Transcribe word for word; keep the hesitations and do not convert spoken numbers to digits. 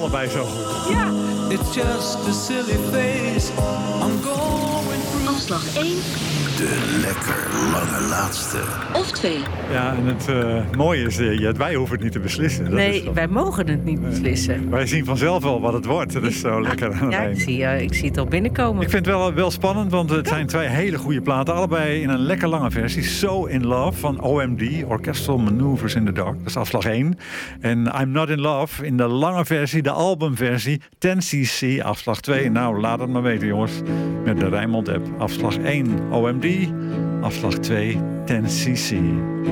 allebei zo goed. Ja. It's just a silly face I'm going through. Afslag één. De lekker lange laatste. Of twee. Ja, en het uh, mooie is, uh, wij hoeven het niet te beslissen. Dat Nee, is wij mogen het niet beslissen. Uh, wij zien vanzelf wel wat het wordt. Dat is zo lekker aan het Ja, ik zie, uh, ik zie het al binnenkomen. Ik vind het wel, wel spannend, want het zijn twee hele goede platen. Allebei in een lekker lange versie. So in Love van O M D, Orchestral Maneuvers in the Dark. Dat is afslag één. En I'm Not in Love in de lange versie, de albumversie. ten C C, afslag twee. Nou, laat het maar weten, jongens. Met de Rijnmond app. Afslag één, O M D. Afslag twee, ten C C.